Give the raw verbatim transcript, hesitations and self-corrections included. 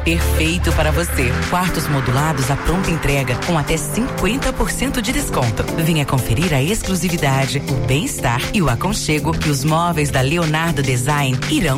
perfeito para você. Quartos modulados à pronta entrega com até cinquenta por cento de desconto. Venha conferir a exclusividade, o bem-estar e o aconchego que os móveis da Leonardo Design irão